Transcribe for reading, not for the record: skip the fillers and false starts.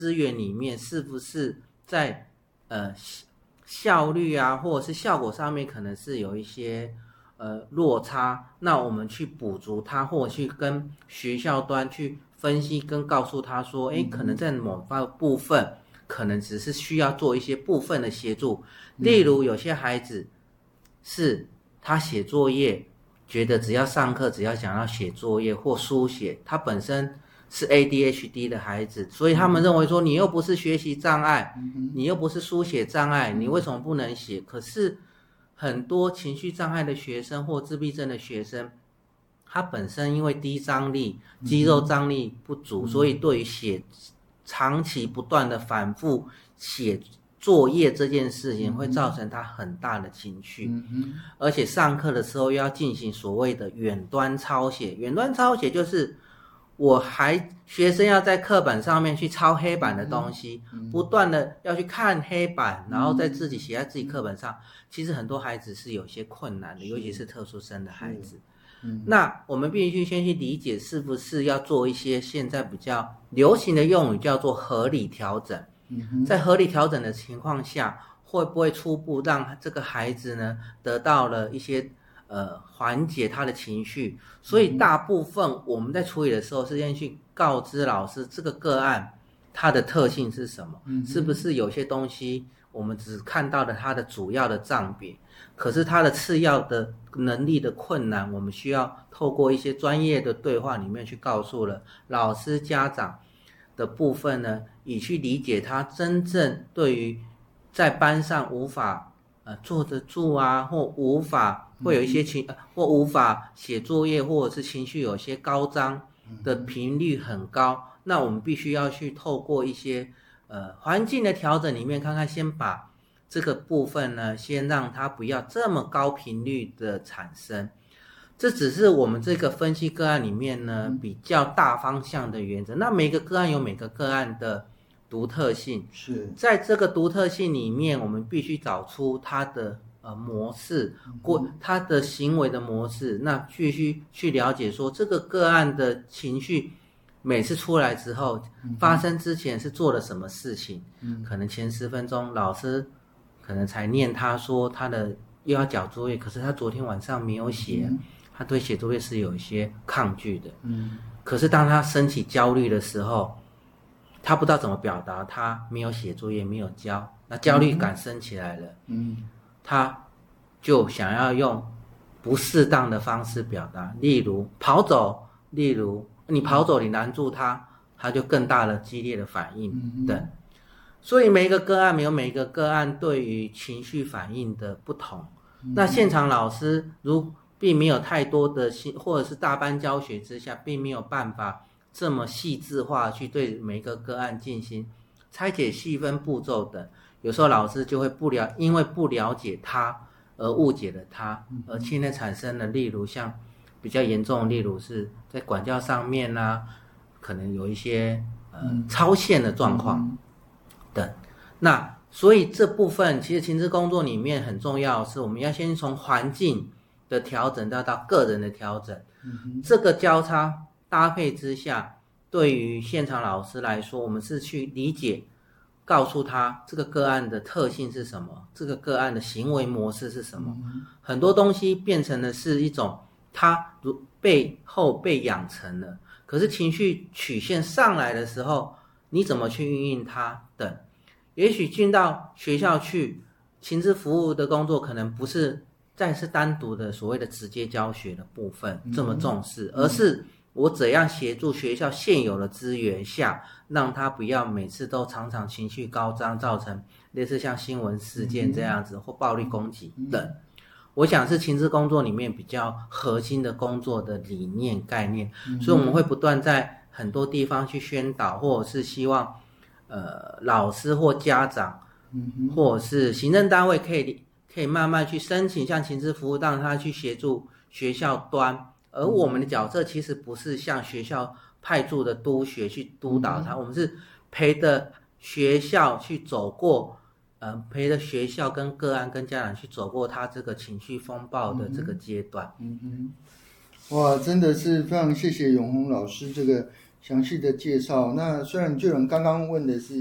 资源里面是不是在效率啊或者是效果上面可能是有一些落差，那我们去补足它，或者去跟学校端去分析跟告诉他说，可能在某部分可能只是需要做一些部分的协助，例如有些孩子是他写作业觉得只要上课只要想要写作业或书写，他本身是 ADHD 的孩子，所以他们认为说你又不是学习障碍，你又不是书写障碍，你为什么不能写？可是很多情绪障碍的学生或自闭症的学生，他本身因为低张力、肌肉张力不足，所以对于长期不断的反复写作业这件事情会造成他很大的情绪，而且上课的时候又要进行所谓的远端抄写。远端抄写就是学生要在课本上面去抄黑板的东西，不断的要去看黑板，然后再自己写在自己课本上。其实很多孩子是有些困难的，尤其是特殊生的孩子。那我们必须先去理解是不是要做一些现在比较流行的用语叫做合理调整。在合理调整的情况下，会不会初步让这个孩子呢得到了一些缓解他的情绪？所以大部分我们在处理的时候是先去告知老师这个个案它的特性是什么，是不是有些东西我们只看到了它的主要的障别，可是它的次要的能力的困难，我们需要透过一些专业的对话里面去告诉了老师家长的部分呢，以去理解他真正对于在班上无法坐得住啊，或无法会有一些或无法写作业，或者是情绪有些高涨的频率很高，那我们必须要去透过一些环境的调整里面看看，先把这个部分呢先让它不要这么高频率的产生。这只是我们这个分析个案里面呢比较大方向的原则，那每个个案有每个个案的独特性， 是在这个独特性里面，我们必须找出它的模式，它的行为的模式，那必须去了解说这个个案的情绪每次出来之后，发生之前是做了什么事情，可能前10分钟老师可能才念他说他的又要交作业，可是他昨天晚上没有写，他对写作业是有一些抗拒的，可是当他升起焦虑的时候，他不知道怎么表达，他没有写作业，没有交，那焦虑感升起来了，他就想要用不适当的方式表达，例如跑走，例如你跑走，你拦住他，他就更大的激烈的反应等。所以每一个个案有每一个个案对于情绪反应的不同，那现场老师并没有太多的或者是大班教学之下，并没有办法这么细致化去对每一个个案进行拆解细分步骤等，有时候老师就会因为不了解他而误解了他，而现在产生了例如像比较严重的，例如是在管教上面啊，可能有一些超限的状况等。那所以这部分其实情志工作里面很重要的是，我们要先从环境的调整到个人的调整，这个交叉搭配之下，对于现场老师来说，我们是去理解告诉他这个个案的特性是什么，这个个案的行为模式是什么，很多东西变成的是一种他背后被养成了，可是情绪曲线上来的时候，你怎么去运用它等。也许进到学校去，情志服务的工作可能不是再是单独的所谓的直接教学的部分这么重视，而是我怎样协助学校现有的资源下，让他不要每次都常常情绪高涨，造成类似像新闻事件这样子或暴力攻击等。我想是情志工作里面比较核心的工作的理念概念，所以我们会不断在很多地方去宣导，或者是希望老师或家长或者是行政单位可以慢慢去申请像情志服务，让他去协助学校端，而我们的角色其实不是像学校派驻的督学去督导他，我们是陪着学校去走过陪着学校跟个案跟家长去走过他这个情绪风暴的这个阶段。 哇，真的是非常谢谢永宏老师这个详细的介绍。那虽然就人刚刚问的是